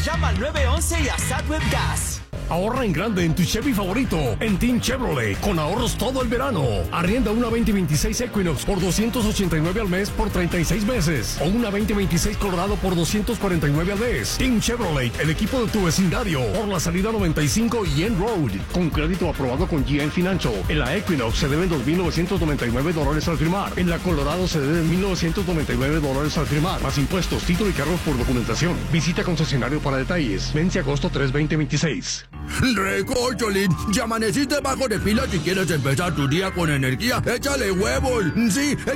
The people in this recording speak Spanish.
Llama al 911 y a Sadweb Gas. Ahorra en grande en tu Chevy favorito, en Team Chevrolet, con ahorros todo el verano. Arrienda una 2026 Equinox por $289 al mes por 36 meses. O una 2026 Colorado por $249 al mes. Team Chevrolet, el equipo de tu vecindario, por la salida 95 y End Road. Con crédito aprobado con GM Financial. En la Equinox se deben $2,999 al firmar. En la Colorado se deben $1,999 al firmar. Más impuestos, título y cargos por documentación. Visita concesionario para detalles. Vence agosto 3, 2026. Recocholín, ya amaneciste bajo de pila si quieres empezar tu día con energía. Échale huevos. Sí,